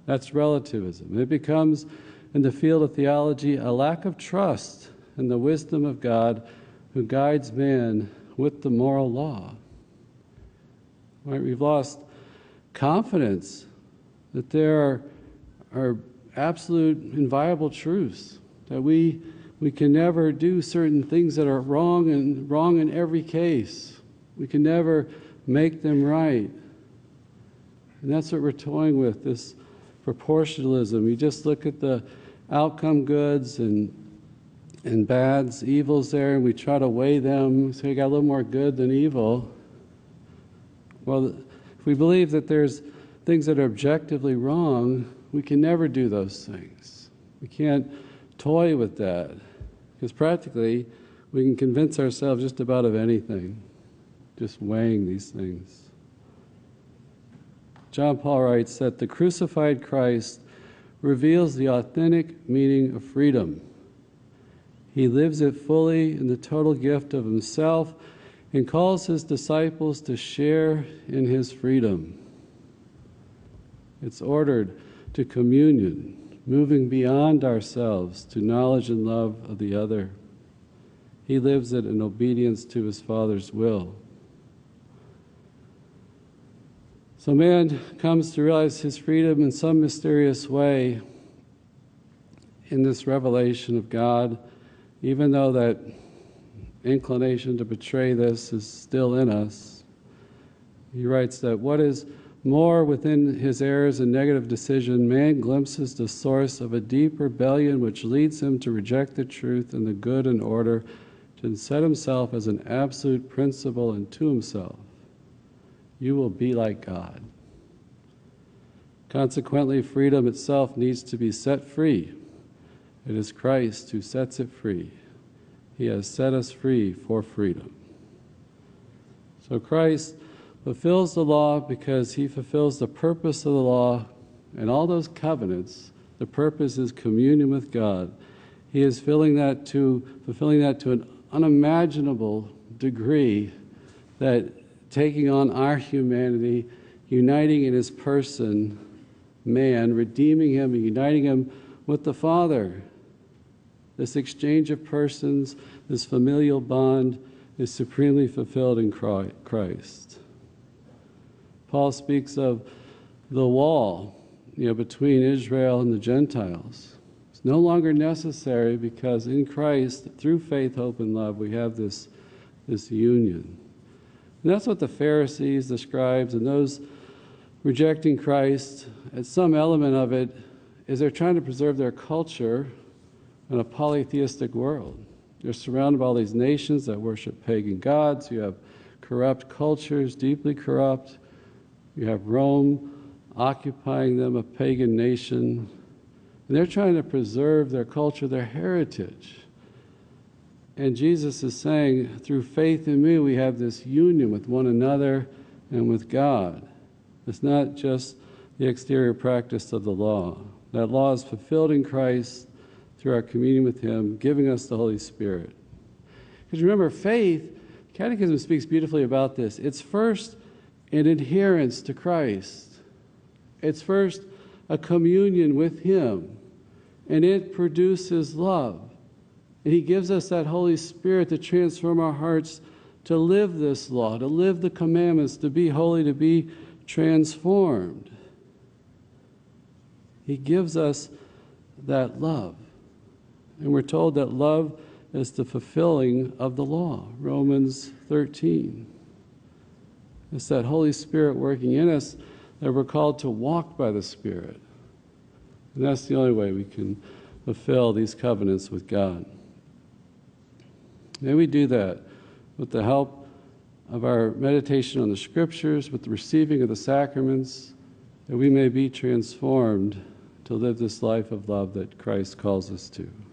That's relativism. It becomes, in the field of theology, a lack of trust in the wisdom of God who guides man with the moral law. Right? We've lost confidence that there are absolute inviolable truths, that we can never do certain things that are wrong in every case. We can never make them right. And that's what we're toying with, this proportionalism. You just look at the outcome goods and bads, evils there, and we try to weigh them, so you got a little more good than evil. Well, if we believe that there's things that are objectively wrong, we can never do those things. We can't toy with that, because practically we can convince ourselves just about of anything, just weighing these things. John Paul writes that the crucified Christ reveals the authentic meaning of freedom. He lives it fully in the total gift of himself and calls his disciples to share in his freedom. It's ordered to communion, moving beyond ourselves to knowledge and love of the other. He lives it in obedience to his Father's will. So man comes to realize his freedom in some mysterious way in this revelation of God, even though that inclination to betray this is still in us. He writes that what is more within his errors and negative decision, man glimpses the source of a deep rebellion which leads him to reject the truth and the good and order, to set himself as an absolute principle and to himself. You will be like God. Consequently, freedom itself needs to be set free. It is Christ who sets it free. He has set us free for freedom. So Christ fulfills the law because he fulfills the purpose of the law and all those covenants. The purpose is communion with God. He is fulfilling that to an unimaginable degree, that taking on our humanity, uniting in his person, man, redeeming him and uniting him with the Father. This exchange of persons, this familial bond, is supremely fulfilled in Christ. Paul speaks of the wall, between Israel and the Gentiles. It's no longer necessary because in Christ, through faith, hope, and love, we have this union. And that's what the Pharisees, the scribes, and those rejecting Christ, at some element of it, is they're trying to preserve their culture in a polytheistic world. They're surrounded by all these nations that worship pagan gods. You have corrupt cultures, deeply corrupt. You have Rome occupying them, a pagan nation. And they're trying to preserve their culture, their heritage. And Jesus is saying, through faith in me, we have this union with one another and with God. It's not just the exterior practice of the law. That law is fulfilled in Christ through our communion with him, giving us the Holy Spirit. Because remember, faith, Catechism speaks beautifully about this. It's first an adherence to Christ. It's first a communion with him, and it produces love. And he gives us that Holy Spirit to transform our hearts to live this law, to live the commandments, to be holy, to be transformed. He gives us that love. And we're told that love is the fulfilling of the law, Romans 13. It's that Holy Spirit working in us that we're called to walk by the Spirit. And that's the only way we can fulfill these covenants with God. May we do that with the help of our meditation on the Scriptures, with the receiving of the sacraments, that we may be transformed to live this life of love that Christ calls us to.